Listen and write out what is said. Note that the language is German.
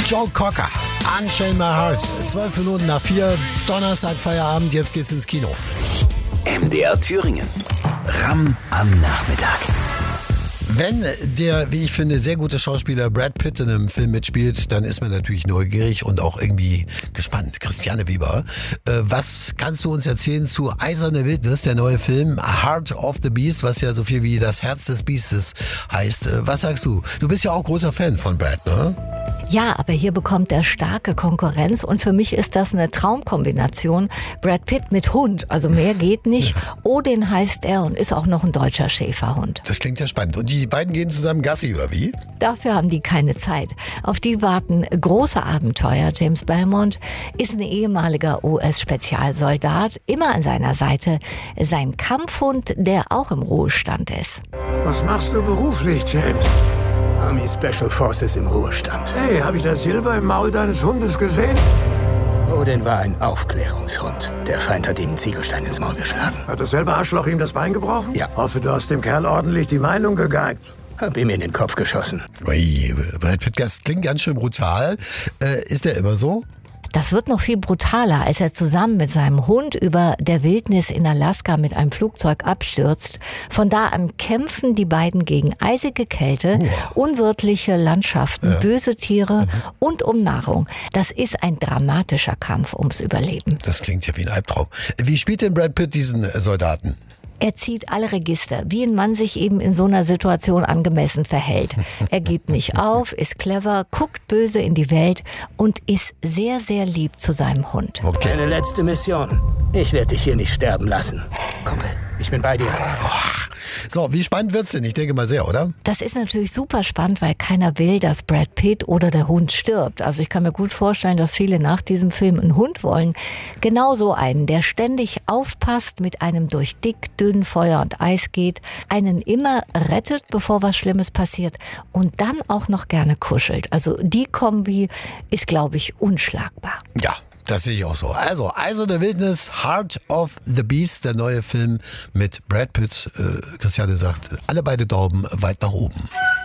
Joe Cocker, Unchain My Heart. 12 Minuten nach 4, Donnerstag, Feierabend, jetzt geht's ins Kino. MDR Thüringen. Ram am Nachmittag. Wenn der, wie ich finde, sehr gute Schauspieler Brad Pitt in einem Film mitspielt, dann ist man natürlich neugierig und auch irgendwie gespannt. Christiane Weber, was kannst du uns erzählen zu Eiserne Wildnis, der neue Film Heart of the Beast, was ja so viel wie das Herz des Biestes heißt. Was sagst du? Du bist ja auch großer Fan von Brad, ne? Ja, aber hier bekommt er starke Konkurrenz und für mich ist das eine Traumkombination. Brad Pitt mit Hund, also mehr geht nicht. Odin heißt er und ist auch noch ein deutscher Schäferhund. Das klingt ja spannend. Und die beiden gehen zusammen Gassi, oder wie? Dafür haben die keine Zeit. Auf die warten große Abenteuer. James Belmont ist ein ehemaliger US-Spezialsoldat, immer an seiner Seite sein Kampfhund, der auch im Ruhestand ist. Was machst du beruflich, James? Army Special Forces im Ruhestand. Hey, habe ich das Silber im Maul deines Hundes gesehen? Odin war ein Aufklärungshund. Der Feind hat ihm einen Ziegelstein ins Maul geschlagen. Hat dasselbe Arschloch ihm das Bein gebrochen? Ja. Hoffe, du hast dem Kerl ordentlich die Meinung gegeigt. Hab ihm in den Kopf geschossen. Ui, Brad Pitt, das klingt ganz schön brutal. Ist der immer so? Das wird noch viel brutaler, als er zusammen mit seinem Hund über der Wildnis in Alaska mit einem Flugzeug abstürzt. Von da an kämpfen die beiden gegen eisige Kälte, unwirtliche Landschaften, böse Tiere und um Nahrung. Das ist ein dramatischer Kampf ums Überleben. Das klingt ja wie ein Albtraum. Wie spielt denn Brad Pitt diesen Soldaten? Er zieht alle Register, wie ein Mann sich eben in so einer Situation angemessen verhält. Er gibt nicht auf, ist clever, guckt böse in die Welt und ist sehr, sehr lieb zu seinem Hund. Okay. Deine letzte Mission. Ich werde dich hier nicht sterben lassen. Kumpel, ich bin bei dir. So, wie spannend wird's denn? Ich denke mal sehr, oder? Das ist natürlich super spannend, weil keiner will, dass Brad Pitt oder der Hund stirbt. Also ich kann mir gut vorstellen, dass viele nach diesem Film einen Hund wollen. Genauso einen, der ständig aufpasst, mit einem durch dick, dünn Feuer und Eis geht, einen immer rettet, bevor was Schlimmes passiert und dann auch noch gerne kuschelt. Also die Kombi ist, glaube ich, unschlagbar. Ja. Das sehe ich auch so. Also, Eiserne Wildnis, Heart of the Beast, der neue Film mit Brad Pitt. Christiane sagt, alle beide Daumen weit nach oben.